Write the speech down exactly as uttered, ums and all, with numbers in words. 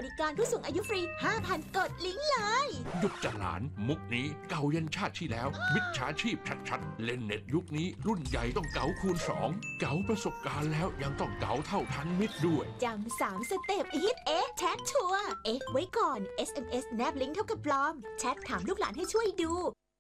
ริการผู้สูงอายุฟรี ห้าพัน กดลิงก์เลยหยุดจะหลานมุกนี้เก่ายันชาติที่แล้วมิจฉาชีพชัดๆเล่นเน็ตยุคนี้รุ่นใหญ่ต้องเก๋าคูณสองเก๋าประสบการณ์แล้วยังต้องเก๋าเท่าทันมิตรด้วยจำสามสเต็ปฮิตเอ๊ะแชทชัวร์เอ๊ะไว้ก่อน เอส เอ็ม เอส แนบลิงก์เท่ากับปลอมแชทถามลูกหลานให้ช่วยดู